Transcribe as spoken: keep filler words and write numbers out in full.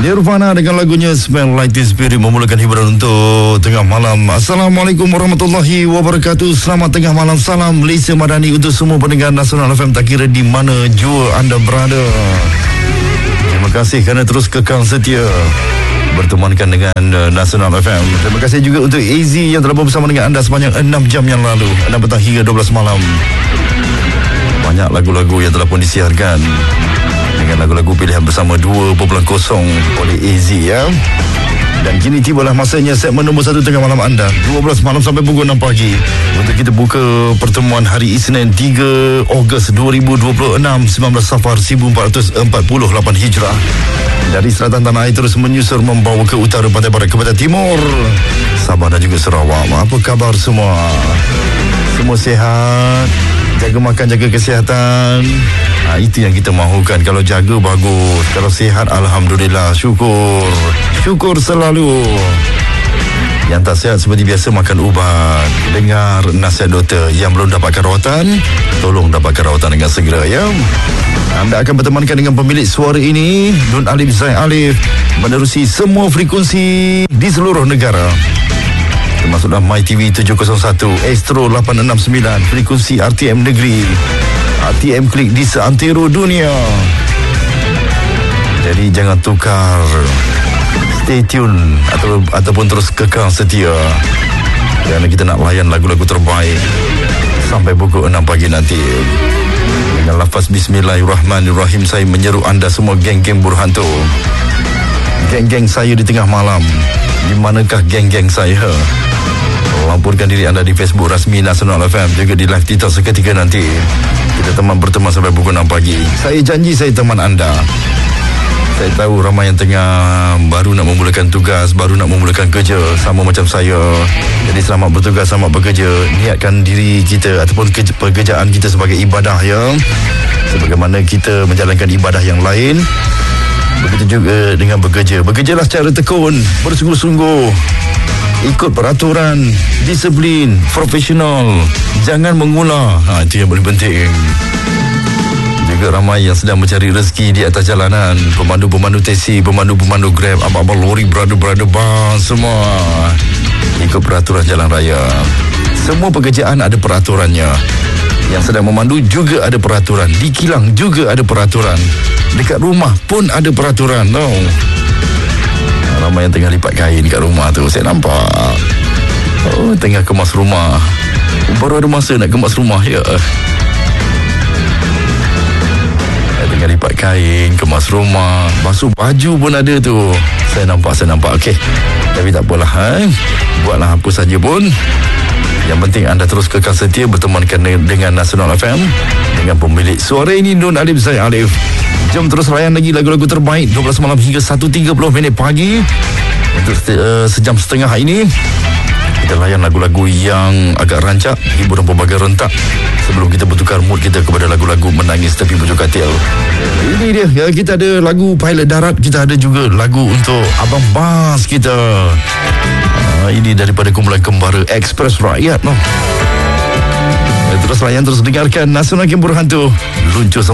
Nirvana dengan lagunya Smell Like Teen Spirit memulakan hiburan untuk tengah malam. Assalamualaikum warahmatullahi wabarakatuh. Selamat tengah malam. Salam Malaysia Madani untuk semua pendengar Nasional F M, tak kira di mana jua anda berada. Terima kasih kerana terus kekal setia bertemankan dengan uh, Nasional F M. Terima kasih juga untuk A Z yang telah bersama dengan anda sepanjang enam jam yang lalu, enam petang hingga dua belas malam. Banyak lagu-lagu yang telah pun disiarkan dengan lagu-lagu pilihan bersama dua titik kosong oleh A Z ya. Dan kini tibalah masanya segmen nombor satu tengah malam anda, dua belas malam sampai pukul enam pagi, untuk kita buka pertemuan hari Isnin tiga Ogos dua ribu dua puluh enam, sembilan belas Safar seribu empat ratus empat puluh lapan Hijrah. Dari selatan tanah air terus menyusur membawa ke utara, pantai barat, ke pantai timur, Sabah dan juga Sarawak. Apa khabar semua? Semua sihat? Jaga makan, jaga kesihatan. Ha, itu yang kita mahukan. Kalau jaga, bagus. Kalau sihat, Alhamdulillah. Syukur. Syukur selalu. Yang tak sihat seperti biasa, makan ubat. Dengar nasihat doktor. Yang belum dapatkan rawatan, tolong dapatkan rawatan dengan segera ya. Anda akan bertemankan dengan pemilik suara ini, Nun Alif Zain Alif, menerusi semua frekuensi di seluruh negara, termasuklah My T V tujuh kosong satu, Astro lapan enam sembilan, frekuensi R T M Negeri, R T M Klik di seantero dunia. Jadi jangan tukar, stay tune atau, ataupun terus kekal setia, kerana kita nak layan lagu-lagu terbaik sampai pukul enam pagi nanti. Dengan lafaz Bismillahirrahmanirrahim, saya menyeru anda semua, geng-geng burhantu, geng-geng saya di tengah malam. Di manakah geng-geng saya? Laporkan diri anda di Facebook rasmi Nasional F M, juga di live TikTok seketika nanti. Kita teman berteman sampai pukul enam pagi. Saya janji saya teman anda. Saya tahu ramai yang tengah baru nak memulakan tugas, baru nak memulakan kerja, sama macam saya. Jadi selamat bertugas, selamat bekerja. Niatkan diri kita ataupun kerja, pekerjaan kita sebagai ibadah ya. Sebagaimana kita menjalankan ibadah yang lain, begitu juga dengan bekerja. Bekerjalah secara tekun, bersungguh-sungguh, ikut peraturan, disiplin, profesional, jangan mengular. Ha, itu yang paling penting. Juga ramai yang sedang mencari rezeki di atas jalanan, pemandu-pemandu teksi, pemandu-pemandu Grab, abang-abang lori, brother-brother bus, semua ikut peraturan jalan raya. Semua pekerjaan ada peraturannya. Yang sedang memandu juga ada peraturan, di kilang juga ada peraturan, dekat rumah pun ada peraturan. No. Ramai yang tengah lipat kain kat rumah tu, saya nampak. Oh, tengah kemas rumah. Baru ada masa nak kemas rumah ya. Tengah lipat kain, kemas rumah, basuh baju pun ada tu. Saya nampak, saya nampak. Okey, tapi tak apalah, eh? Buatlah apa saja pun. Yang penting anda terus kekal setia bertemankan dengan Nasional F M, dengan pemilik suara ini, Nun Alif Zain Alif. Jom terus layan lagi lagu-lagu terbaik dua belas malam hingga satu tiga puluh minit pagi. Untuk uh, sejam setengah ini kita layan lagu-lagu yang agak rancak, hiburan berbagai rentak, sebelum kita bertukar mood kita kepada lagu-lagu menangis tepi bujur katil. Ini dia ya, kita ada lagu Pilot Darat, kita ada juga lagu untuk Abang Bas kita. Uh, ini daripada kumpulan Kembara Express Rakyat no. Terus layan, terus dengarkan Nasional Game Berhantu, luncur